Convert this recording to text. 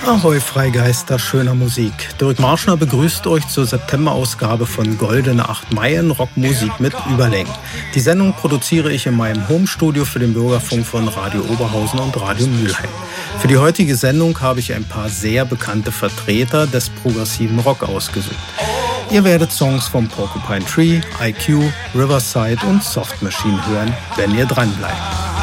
Ahoi Freigeister schöner Musik. Dirk Marschner begrüßt euch zur September-Ausgabe von Goldene 8 Meilen Rockmusik mit Überlängen. Die Sendung produziere ich in meinem Homestudio für den Bürgerfunk von Radio Oberhausen und Radio Mülheim. Für die heutige Sendung habe ich ein paar sehr bekannte Vertreter des progressiven Rock ausgesucht. Ihr werdet Songs von Porcupine Tree, IQ, Riverside und Soft Machine hören, wenn ihr dranbleibt.